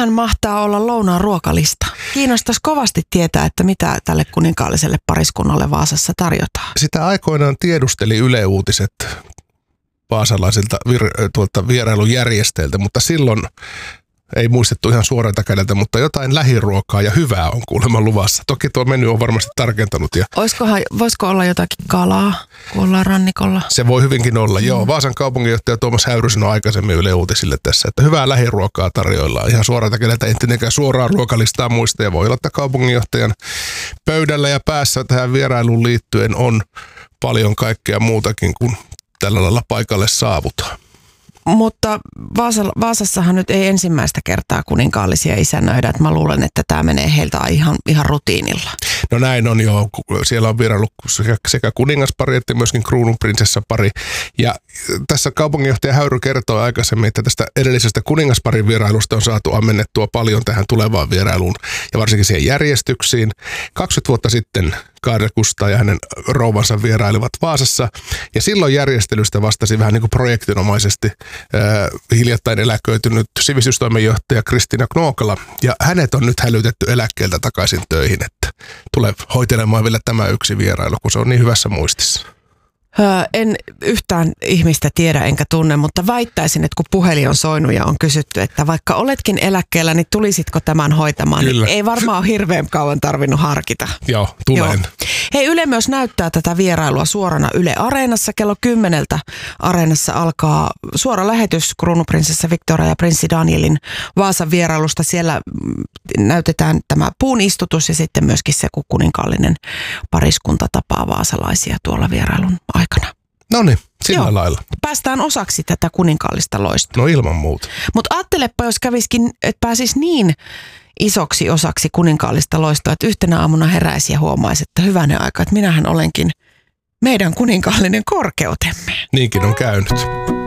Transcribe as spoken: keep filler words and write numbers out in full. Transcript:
mikähän mahtaa olla lounaan ruokalista? Kiinnostaisi kovasti tietää, että mitä tälle kuninkaalliselle pariskunnalle Vaasassa tarjotaan. Sitä aikoinaan tiedusteli Yle Uutiset vaasalaisilta vir- tuolta vierailujärjestäjiltä, mutta silloin ei muistettu ihan suoralta kädeltä, mutta jotain lähiruokaa ja hyvää on kuulemma luvassa. Toki tuo menu on varmasti tarkentanut. Ja Oiskohan, voisiko olla jotakin kalaa, kun ollaan rannikolla? se voi hyvinkin olla, mm. joo. Vaasan kaupunginjohtaja Tuomas Häyry sanoi aikaisemmin Yle Uutisille tässä, että hyvää lähiruokaa tarjoillaan. Ihan suoralta kädeltä, ei tietenkään suoraan ruokalistaa muista. Ja voi olla, että kaupunginjohtajan pöydällä ja päässä tähän vierailuun liittyen on paljon kaikkea muutakin kuin tällä lailla paikalle saavutaan. Mutta Vaasa, Vaasassahan nyt ei ensimmäistä kertaa kuninkaallisia isännöidä, että mä luulen, että tämä menee heiltä ihan, ihan rutiinilla. No näin on jo. Siellä on vierailu sekä, sekä kuningaspari että myöskin kruununprinsessapari. Ja tässä kaupunginjohtaja Häyry kertoi aikaisemmin, että tästä edellisestä kuningasparin vierailusta on saatu ammennettua paljon tähän tulevaan vierailuun ja varsinkin siihen järjestyksiin. kaksikymmentä vuotta sitten Kaarle Kustaa ja hänen rouvansa vierailivat Vaasassa ja silloin järjestelystä vastasi vähän niin kuin projektinomaisesti äh, hiljattain eläköitynyt sivistystoimenjohtaja Kristiina Knookala ja hänet on nyt hälytetty eläkkeeltä takaisin töihin, että tulee hoitelemaan vielä tämä yksi vierailu, kun se on niin hyvässä muistissa. Öö, en yhtään ihmistä tiedä enkä tunne, mutta väittäisin, että kun puhelin on soinut ja on kysytty, että vaikka oletkin eläkkeellä, niin tulisitko tämän hoitamaan? Niin ei varmaan ole hirveän kauan tarvinnut harkita. Joo, tulen. Joo. Hei, Yle myös näyttää tätä vierailua suorana Yle Areenassa. Kello kymmeneltä Areenassa alkaa suora lähetys kruununprinsessa Victoria ja prinssi Danielin Vaasan vierailusta. Siellä näytetään tämä puun istutus ja sitten myöskin se, kun kuninkaallinen pariskunta tapaa vaasalaisia tuolla vierailun aikana. No niin, sillä Joo. lailla. Päästään osaksi tätä kuninkaallista loistoa. No ilman muuta. Mutta ajattelepa, jos käviskin, että pääsis niin isoksi osaksi kuninkaallista loistoa, että yhtenä aamuna heräisi ja huomaisi, että hyvänen aika, että minähän olenkin meidän kuninkaallinen korkeutemme. Niinkin on käynyt.